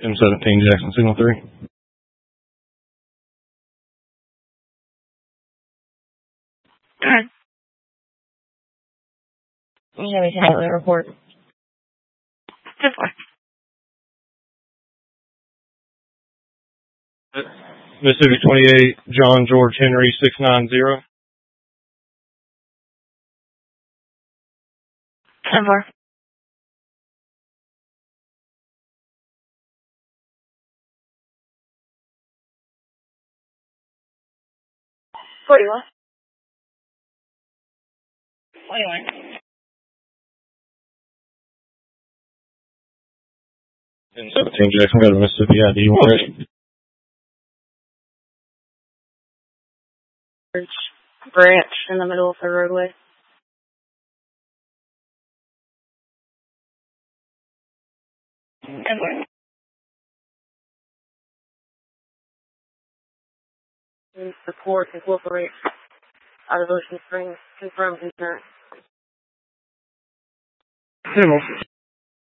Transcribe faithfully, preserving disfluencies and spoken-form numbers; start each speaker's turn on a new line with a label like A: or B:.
A: M seventeen Jackson, signal three.
B: Alright. You have a satellite report. This one.
A: Mississippi twenty-eight, John George Henry, six nine zero.
B: ten four. forty-one. forty-one.
A: M seventeen Jackson, got a Mississippi I D one ready.
B: Branch in the middle of the roadway. ten four. Report incorporate out of Ocean Springs. Confirmed insurance.
A: Ten more.